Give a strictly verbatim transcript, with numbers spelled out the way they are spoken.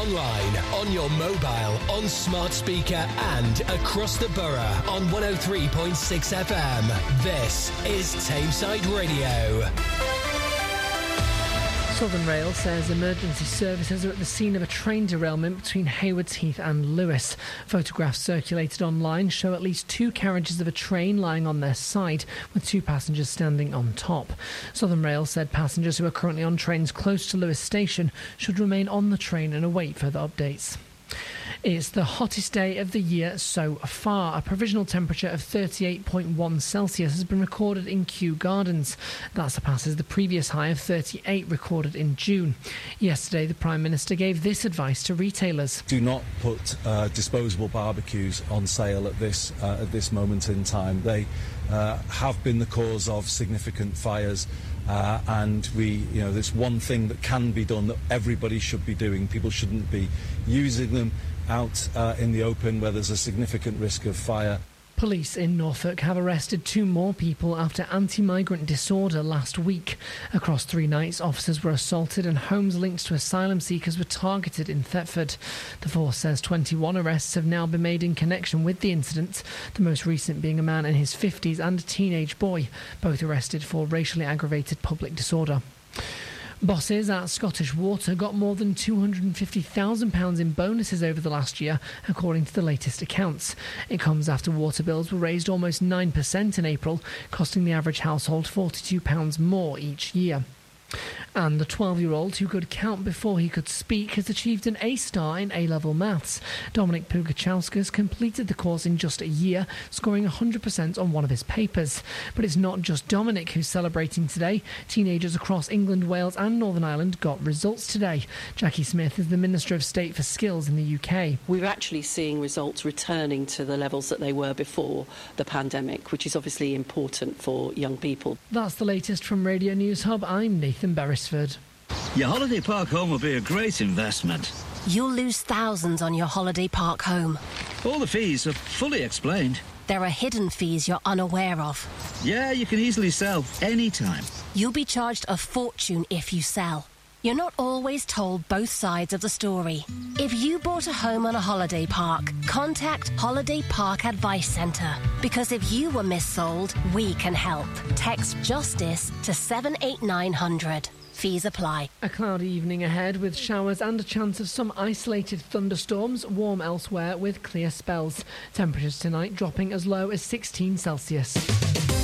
online, on your mobile, on smart speaker and across the borough on one oh three point six F M. This is Tameside Radio. Southern Rail says emergency services are at the scene of a train derailment between Haywards Heath and Lewes. Photographs circulated online show at least two carriages of a train lying on their side, with two passengers standing on top. Southern Rail said passengers who are currently on trains close to Lewes station should remain on the train and await further updates. It's the hottest day of the year so far. A provisional temperature of thirty-eight point one Celsius has been recorded in Kew Gardens. That surpasses the previous high of thirty-eight recorded in June. Yesterday, the Prime Minister gave this advice to retailers. Do not put uh, disposable barbecues on sale at this, uh, at this moment in time. They uh, have been the cause of significant fires. Uh, and we, you know, there's one thing that can be done that everybody should be doing. People shouldn't be using them out uh, in the open where there's a significant risk of fire. Police in Norfolk have arrested two more people after anti-migrant disorder last week. Across three nights, officers were assaulted and homes linked to asylum seekers were targeted in Thetford. The force says twenty-one arrests have now been made in connection with the incident, the most recent being a man in his fifties and a teenage boy, both arrested for racially aggravated public disorder. Bosses at Scottish Water got more than two hundred fifty thousand pounds in bonuses over the last year, according to the latest accounts. It comes after water bills were raised almost nine percent in April, costing the average household forty-two pounds more each year. And the twelve-year-old who could count before he could speak has achieved an A-star in A-level maths. Dominic Pugachauskas completed the course in just a year, scoring one hundred percent on one of his papers. But it's not just Dominic who's celebrating today. Teenagers across England, Wales and Northern Ireland got results today. Jackie Smith is the Minister of State for Skills in the U K. We're actually seeing results returning to the levels that they were before the pandemic, which is obviously important for young people. That's the latest from Radio News Hub. I'm Nathan Beresford. Your holiday park home will be a great investment. You'll lose thousands on your holiday park home. All the fees are fully explained. There are hidden fees you're unaware of. Yeah, you can easily sell any time. You'll be charged a fortune if you sell. You're not always told both sides of the story. If you bought a home on a holiday park, contact Holiday Park Advice Centre. Because if you were missold, we can help. Text JUSTICE to seven eight nine hundred. Fees apply. A cloudy evening ahead with showers and a chance of some isolated thunderstorms, warm elsewhere with clear spells. Temperatures tonight dropping as low as sixteen Celsius.